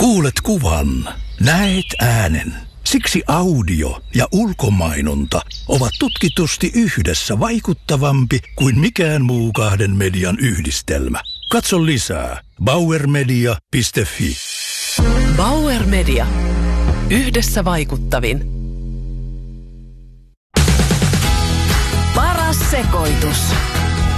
Kuulet kuvan, näet äänen. Siksi audio ja ulkomainonta ovat tutkitusti yhdessä vaikuttavampi kuin mikään muu kahden median yhdistelmä. Katso lisää bauermedia.fi. Bauer Media. Yhdessä vaikuttavin. Paras sekoitus.